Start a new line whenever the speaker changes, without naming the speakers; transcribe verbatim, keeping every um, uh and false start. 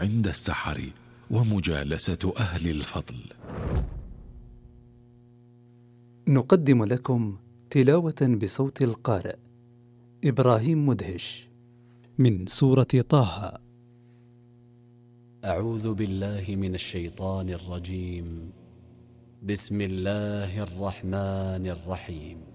عند السحر ومجالسة أهل الفضل.
نقدم لكم تلاوة بصوت القارئ إبراهيم مدهش من سورة طه.
أعوذ بالله من الشيطان الرجيم. بسم الله الرحمن الرحيم.